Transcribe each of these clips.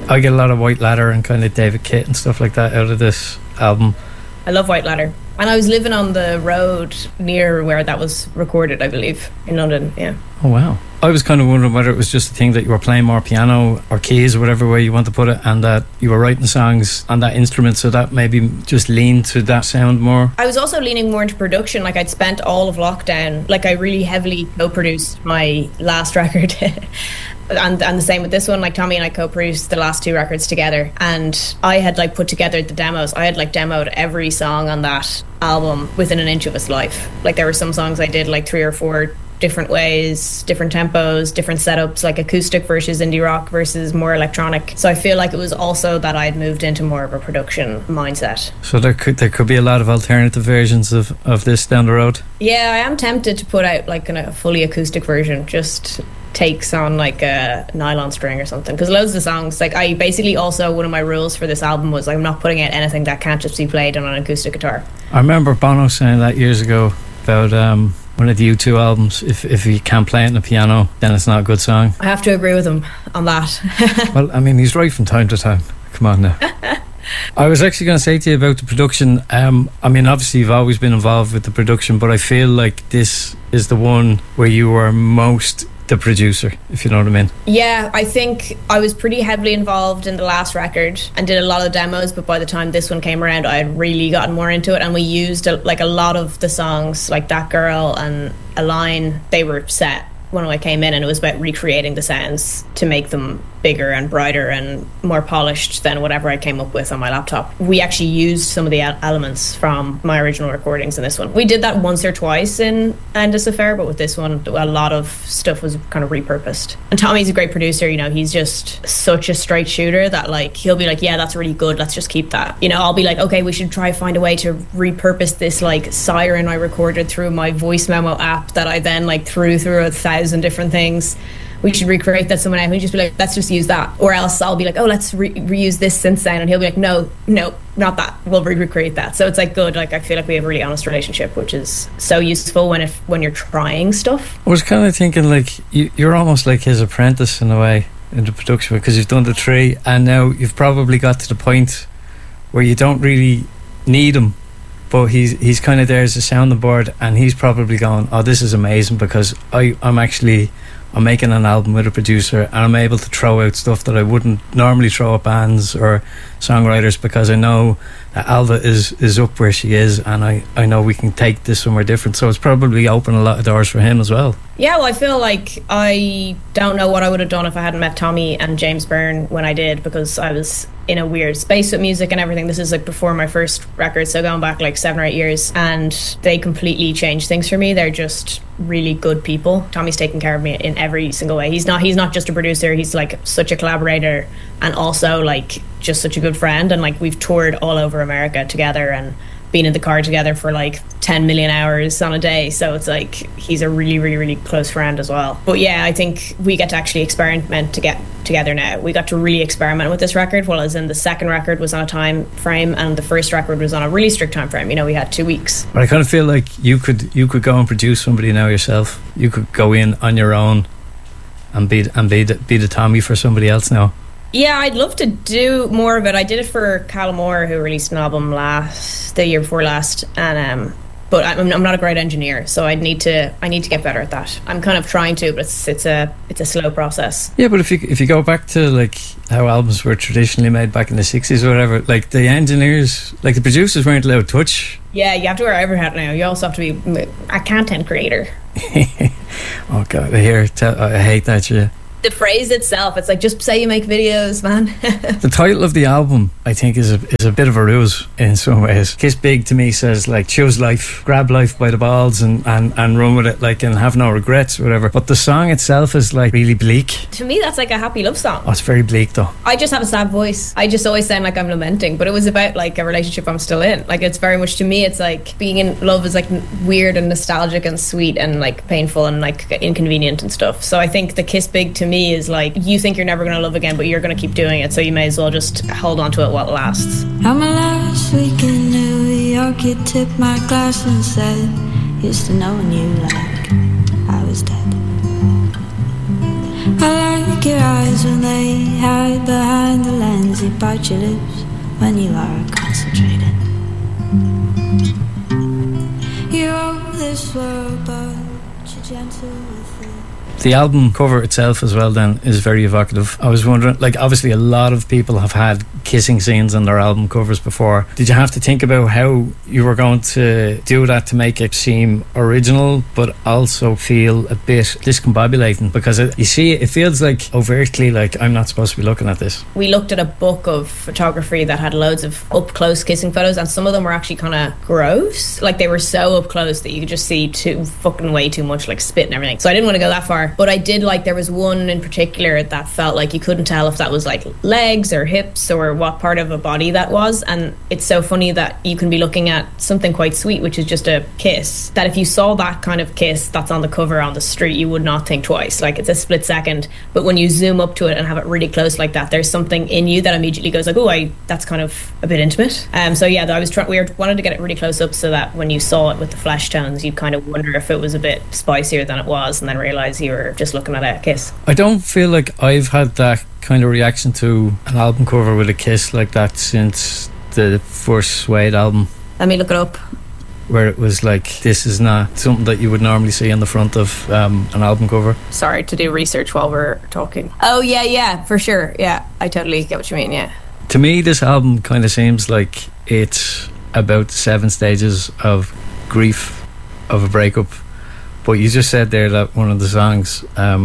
I get a lot of White Ladder and kind of David Kitt and stuff like that out of this album. I love White Ladder. And I was living on the road near where that was recorded, I believe, in London, yeah. Oh, wow. I was kind of wondering whether it was just a thing that you were playing more piano or keys or whatever way you want to put it, and that you were writing songs on that instrument, so that maybe just leaned to that sound more. I was also leaning more into production. Like, I'd spent all of lockdown, like, I really heavily co-produced my last record. And the same with this one. Like, Tommy and I co-produced the last two records together, and I had like put together the demos. I had like demoed every song on that album within an inch of its life. Like, there were some songs I did like 3 or 4 different ways, different tempos, different setups, like acoustic versus indie rock versus more electronic. So I feel like it was also that I'd moved into more of a production mindset. So there could be a lot of alternative versions of this down the road. Yeah, I am tempted to put out like a fully acoustic version, just takes on like a nylon string or something, because loads of the songs, like, I basically also, one of my rules for this album was I'm not putting out anything that can't just be played on an acoustic guitar. I remember Bono saying that years ago about one of the U2 albums, if you can't play it on the piano, then it's not a good song. I have to agree with him on that. Well, I mean, he's right from time to time. Come on now. I was actually going to say to you about the production. I mean, obviously you've always been involved with the production, but I feel like this is the one where you were most the producer, if you know what I mean. Yeah, I think I was pretty heavily involved in the last record and did a lot of demos, but by the time this one came around, I had really gotten more into it, and we used a lot of the songs, like That Girl and A Line, they were set when I came in, and it was about recreating the sounds to make them bigger and brighter and more polished than whatever I came up with on my laptop. We actually used some of the elements from my original recordings in this one. We did that once or twice in Endless Affair, but with this one, a lot of stuff was kind of repurposed. And Tommy's a great producer, you know, he's just such a straight shooter that, like, he'll be like, yeah, that's really good, let's just keep that. You know, I'll be like, okay, we should try find a way to repurpose this, like, siren I recorded through my voice memo app that I then, like, threw through 1,000 different things. We should recreate that somewhere. And we just be like, let's just use that. Or else I'll be like, oh, let's reuse this synth sound, and he'll be like, no, not that, we'll recreate that. So it's like good. Like, I feel like we have a really honest relationship, which is so useful when you're trying stuff. I was kind of thinking, like, you're almost like his apprentice in a way in the production, because you've done the 3 and now you've probably got to the point where you don't really need him, but he's kind of there as a sounding board, and he's probably going, oh, this is amazing, because I'm making an album with a producer, and I'm able to throw out stuff that I wouldn't normally throw at bands or songwriters, because I know that Alva is up where she is, and I know we can take this somewhere different. So it's probably opened a lot of doors for him as well. Yeah, well, I feel like I don't know what I would have done if I hadn't met Tommy and James Byrne when I did, because I was in a weird space with music and everything. This is like before my first record, so going back like 7 or 8 years, and they completely changed things for me. They're just really good people. Tommy's taking care of me in every single way. He's not just a producer, he's like such a collaborator, and also like just such a good friend. And like, we've toured all over America together and been in the car together for like 10 million hours on a day, so it's like he's a really, really, really close friend as well. But yeah, I think we get to actually experiment to get together now. We got to really experiment with this record, while as in the second record was on a time frame and the first record was on a really strict time frame. You know, we had 2 weeks. But I kind of feel like you could go and produce somebody now yourself. You could go in on your own and be the Tommy for somebody else now. Yeah, I'd love to do more of it. I did it for Callum Moore, who released an album the year before last, and but I'm not a great engineer, so I need to get better at that. I'm kind of trying to, but it's a slow process. Yeah, but if you go back to like how albums were traditionally made back in the 60s or whatever, like the engineers, like the producers weren't allowed to touch. Yeah, you have to wear every hat now. You also have to be a content creator. Oh God, I hate that shit. The phrase itself, it's like, just say you make videos, man. The title of the album, I think, is a bit of a ruse in some ways. Kiss Big to me says like, choose life, grab life by the balls and run with it, like, and have no regrets or whatever. But the song itself is like really bleak. To me, that's like a happy love song. Oh, it's very bleak though. I just have a sad voice. I just always sound like I'm lamenting, but it was about like a relationship I'm still in. Like, it's very much, to me, it's like being in love is like weird and nostalgic and sweet and like painful and like inconvenient and stuff. So I think the Kiss Big to me is like, you think you're never going to love again, but you're going to keep doing it, so you may as well just hold on to it while it lasts. On my last week in New York, you tipped my glass and said, used to knowing you like I was dead. I like your eyes when they hide behind the you bite your lips when you are concentrated. You owe this world, but you're gentle with it. The album cover itself as well then is very evocative. I was wondering, like, obviously a lot of people have had kissing scenes on their album covers before. Did you have to think about how you were going to do that to make it seem original but also feel a bit discombobulating? Because you see, it feels like overtly like I'm not supposed to be looking at this. We looked at a book of photography that had loads of up close kissing photos, and some of them were actually kind of gross. Like, they were so up close that you could just see way too much, like spit and everything. So I didn't want to go that far. But I did like, there was one in particular that felt like you couldn't tell if that was like legs or hips or what part of a body that was. And it's so funny that you can be looking at something quite sweet, which is just a kiss, that if you saw that kind of kiss that's on the cover on the street, you would not think twice. Like, it's a split second. But when you zoom up to it and have it really close like that, there's something in you that immediately goes like, oh, that's kind of a bit intimate. So yeah, I was wanted to get it really close up so that when you saw it with the flesh tones, you'd kind of wonder if it was a bit spicier than it was, and then realize you were just looking at a kiss. I don't feel like I've had that kind of reaction to an album cover with a kiss like that since the first Suede album. Let me look it up. Where it was like, this is not something that you would normally see on the front of an album cover. Sorry to do research while we're talking. Oh yeah, for sure. Yeah, I totally get what you mean, yeah. To me, this album kind of seems like it's about 7 stages of grief of a breakup. But you just said there that one of the songs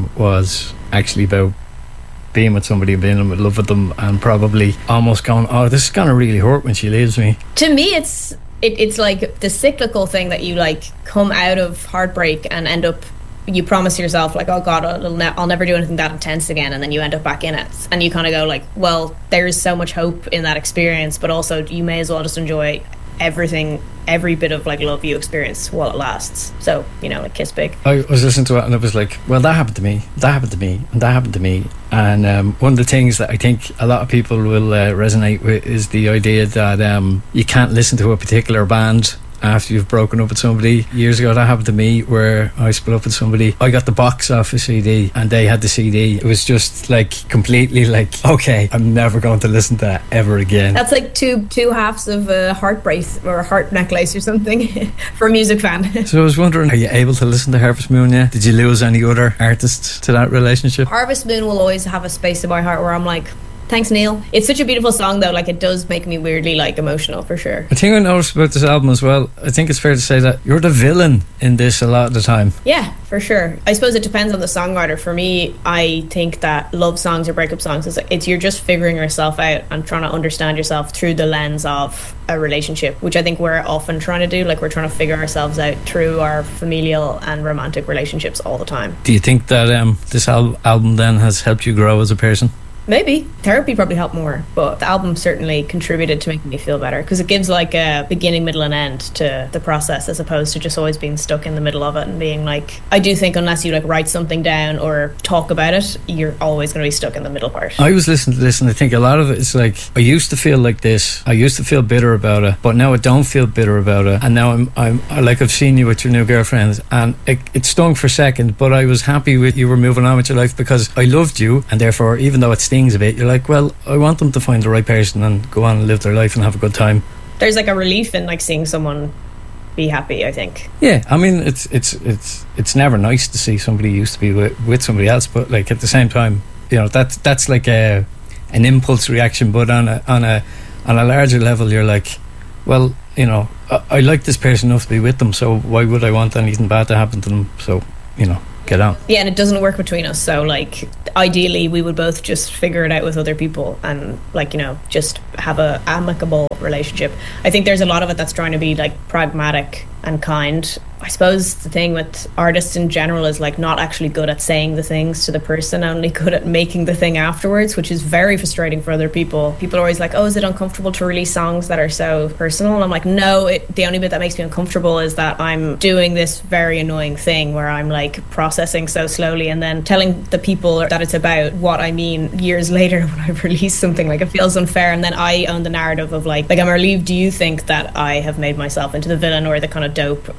was actually about being with somebody, being in love with them, and probably almost going, oh, this is going to really hurt when she leaves me. To me, it's like the cyclical thing that you like come out of heartbreak and end up, you promise yourself like, oh God, I'll never do anything that intense again, and then you end up back in it, and you kind of go like, well, there's so much hope in that experience, but also you may as well just enjoy every bit of like love you experience while it lasts. So, you know, like kiss big. I was listening to it and it was like, well, that happened to me, and that happened to me. And one of the things that I think a lot of people will resonate with is the idea that you can't listen to a particular band after you've broken up with somebody. Years ago that happened to me, where I split up with somebody. I got the box off a CD and they had the CD. It was just like completely like, okay, I'm never going to listen to that ever again. That's like two halves of a heart brace or a heart necklace or something for a music fan. So I was wondering, are you able to listen to Harvest Moon yet? Did you lose any other artists to that relationship? Harvest Moon will always have a space in my heart where I'm like, thanks, Neil. It's such a beautiful song though, like it does make me weirdly like emotional for sure. I think I noticed about this album as well, I think it's fair to say that you're the villain in this a lot of the time. Yeah, for sure. I suppose it depends on the songwriter. For me, I think that love songs or breakup songs, it's you're just figuring yourself out and trying to understand yourself through the lens of a relationship, which I think we're often trying to do. Like, we're trying to figure ourselves out through our familial and romantic relationships all the time. Do you think that this album then has helped you grow as a person? Maybe. Therapy probably helped more, but the album certainly contributed to making me feel better, because it gives like a beginning, middle and end to the process, as opposed to just always being stuck in the middle of it and being like, I do think unless you like write something down or talk about it, you're always going to be stuck in the middle part. I was listening to this and I think a lot of it is like, I used to feel like this, I used to feel bitter about it, but now I don't feel bitter about it, and now I'm like, I've seen you with your new girlfriend and it stung for a second, but I was happy with you were moving on with your life because I loved you, and therefore even though it stings a bit, you're like, well, I want them to find the right person and go on and live their life and have a good time. There's like a relief in like seeing someone be happy, I think. Yeah, I mean, it's never nice to see somebody you used to be with somebody else, but like at the same time, you know, that's like an impulse reaction, but on a larger level, you're like, well, you know, I like this person enough to be with them, so why would I want anything bad to happen to them? So, you know, get out. Yeah, and it doesn't work between us, so like ideally we would both just figure it out with other people and like, you know, just have a amicable relationship. I think there's a lot of it that's trying to be like pragmatic and kind. I suppose the thing with artists in general is like not actually good at saying the things to the person, only good at making the thing afterwards, which is very frustrating for other people. People are always like, oh, is it uncomfortable to release songs that are so personal? And I'm like, no, the only bit that makes me uncomfortable is that I'm doing this very annoying thing where I'm like processing so slowly and then telling the people that it's about what I mean years later when I release something. Like, it feels unfair, and then I own the narrative of like I'm relieved you think that I have made myself into the villain or the kind of dope or whatever.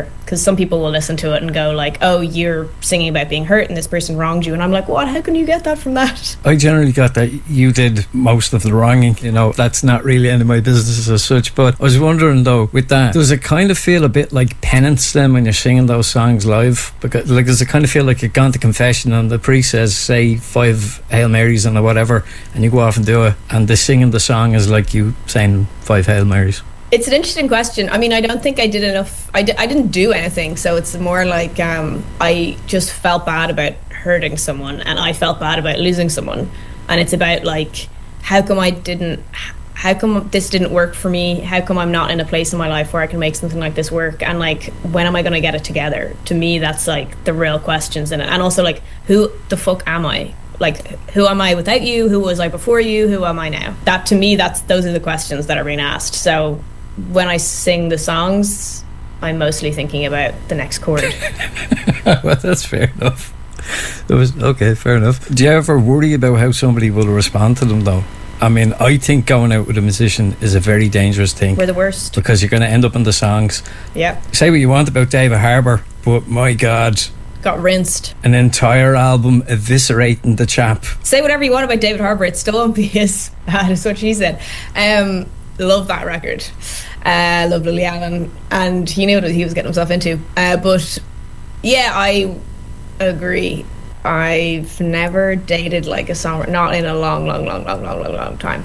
together, because some people will listen to it and go like, oh, you're singing about being hurt and this person wronged you, and I'm like, what, how can you get that from that? I generally got that you did most of the wronging, you know, that's not really any of my business as such. But I was wondering though, with that, does it kind of feel a bit like penance then when you're singing those songs live? Because like, does it kind of feel like you've gone to confession and the priest says, say 5 Hail Marys and or whatever, and you go off and do it, and the singing the song is like you saying 5 Hail Marys? It's an interesting question. I mean, I don't think I did enough. I didn't do anything, so it's more like I just felt bad about hurting someone, and I felt bad about losing someone. And it's about like, how come this didn't work for me? How come I'm not in a place in my life where I can make something like this work? And like, when am I going to get it together? To me, that's like the real questions in it. And also like, who the fuck am I? Like, who am I without you? Who was I before you? Who am I now? That, to me, those are the questions that are being asked. So when I sing the songs, I'm mostly thinking about the next chord. Well, that's fair enough. Okay, fair enough. Do you ever worry about how somebody will respond to them though? I mean, I think going out with a musician is a very dangerous thing. We're the worst. Because you're going to end up in the songs. Yeah. Say what you want about David Harbour, but my God, got rinsed. An entire album eviscerating the chap. Say whatever you want about David Harbour, it still won't be as bad as what she said. Love that record. Love Lily Allen, and he knew what he was getting himself into. But yeah, I agree. I've never dated like a songwriter, not in a long time.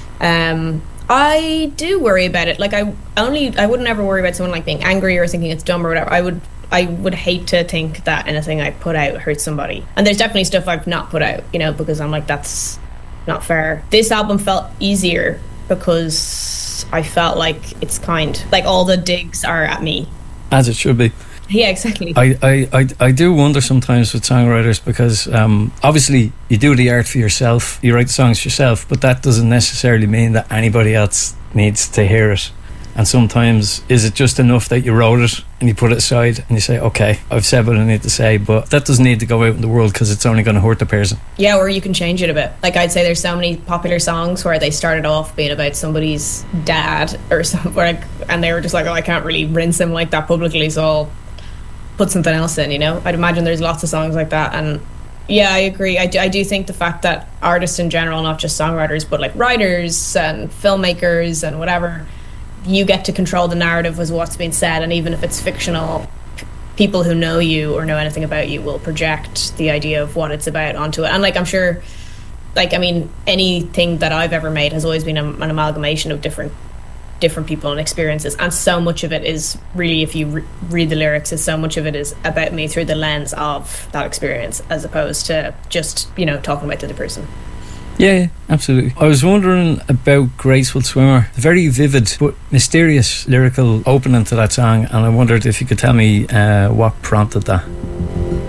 I do worry about it. Like I wouldn't ever worry about someone like being angry or thinking it's dumb or whatever. I would hate to think that anything I put out hurts somebody. And there's definitely stuff I've not put out, you know, because I'm like, that's not fair. This album felt easier because I felt like it's kind. Like all the digs are at me. As it should be. Yeah, exactly. I do wonder sometimes with songwriters because obviously you do the art for yourself, you write the songs yourself, but that doesn't necessarily mean that anybody else needs to hear it. And sometimes, is it just enough that you wrote it and you put it aside and you say, okay, I've said what I need to say, but that doesn't need to go out in the world because it's only going to hurt the person. Yeah, or you can change it a bit. Like I'd say there's so many popular songs where they started off being about somebody's dad or something, and they were just like, oh, I can't really rinse him like that publicly, so I'll put something else in, you know? I'd imagine there's lots of songs like that. And yeah, I agree. I do think the fact that artists in general, not just songwriters, but like writers and filmmakers and whatever, you get to control the narrative as what's being said, and even if it's fictional, people who know you or know anything about you will project the idea of what it's about onto it. And like, I'm sure, like, I mean, anything that I've ever made has always been an amalgamation of different people and experiences, and so much of it is really, if you read the lyrics, is so much of it is about me through the lens of that experience, as opposed to just, you know, talking about the other person. Yeah, absolutely. I was wondering about Graceful Swimmer. Very vivid but mysterious lyrical opening to that song, and I wondered if you could tell me what prompted that.